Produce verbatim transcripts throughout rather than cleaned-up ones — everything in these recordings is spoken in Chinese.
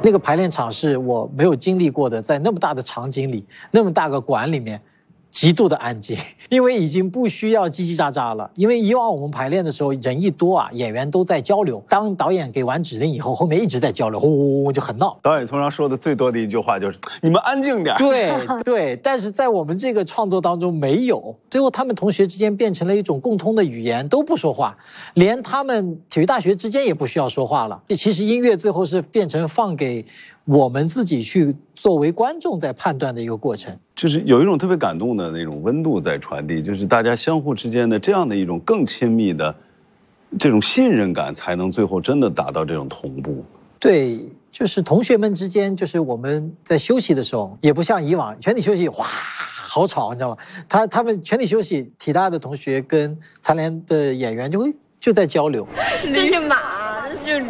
那个排练场是我没有经历过的，在那么大的场景里，那么大个馆里面。极度的安静，因为已经不需要叽叽喳喳了。因为以往我们排练的时候，人一多啊，演员都在交流。当导演给完指令以后，后面一直在交流，呼呼就很闹。 导演通常说的最多的一句话就是“你们安静点”。 对对，但是在我们这个创作当中没有。最后，他们同学之间变成了一种共通的语言，都不说话，连他们体育大学之间也不需要说话了。其实音乐最后是变成放给我们自己去作为观众在判断的一个过程。 就是有一种特别感动的那种温度在传递，就是大家相互之间的这样的一种更亲密的这种信任感，才能最后真的达到这种同步。 对，就是同学们之间，就是我们在休息的时候，也不像以往全体休息，哗，好吵，你知道吗？他他们全体休息，体大的同学跟残联的演员就会就在交流。 这是马，这是驴。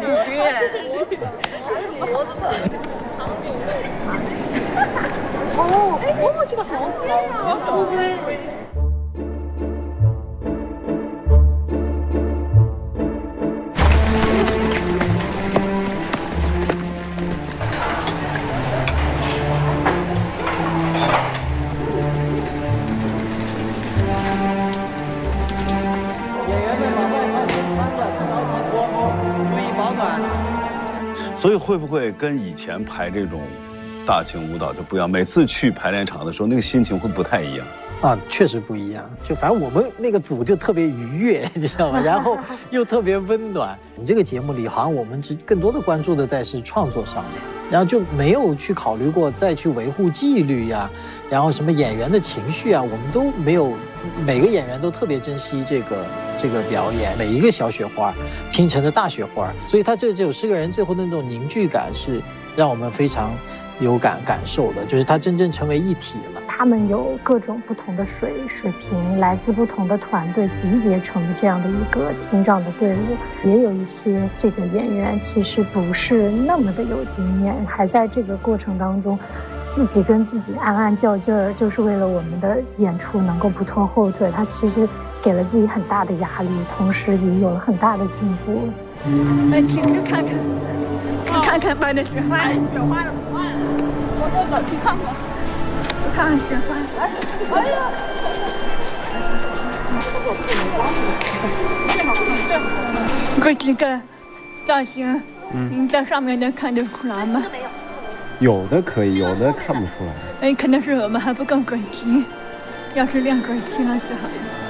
哦，哎，哦，这个好像啊，对。 演员们把外套先穿着，不着急脱哦，注意保暖。 所以会不会跟以前排这种大型舞蹈就不一样？每次去排练场的时候，那个心情会不太一样啊，确实不一样。就反正我们那个组就特别愉悦，你知道吗？然后又特别温暖。你这个节目里，好像我们只更多的关注的在是创作上面，然后就没有去考虑过再去维护纪律呀，然后什么演员的情绪啊，我们都没有。每个演员都特别珍惜这个这个表演，每一个小雪花拼成的大雪花，所以他这这首诗个人最后的那种凝聚感是让我们非常有感感受的，就是他真正成为一体了。 他们有各种不同的水水平，来自不同的团队集结成的这样的一个听障的队伍，也有一些这个演员其实不是那么的有经验，还在这个过程当中自己跟自己暗暗较劲儿，就是为了我们的演出能够不拖后腿。他其实给了自己很大的压力，同时也有了很大的进步。 嗯，来，请去看看，去看看白的雪花，雪花的图案，我走走去看看，去看看雪花。哎呀！这几个造型，您在上面能看得出来吗？ 有的可以，有的看不出来。 哎，可能是我们还不够准题，要是练准题了就好。